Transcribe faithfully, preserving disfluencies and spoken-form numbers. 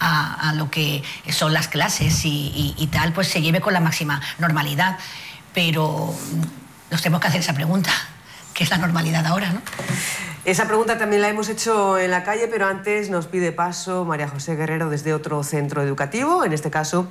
a, a lo que son las clases y, y, y tal, pues se lleve con la máxima normalidad. Pero nos tenemos que hacer esa pregunta, ¿qué es la normalidad ahora, no? Esa pregunta también la hemos hecho en la calle, pero antes nos pide paso María José Guerrero desde otro centro educativo, en este caso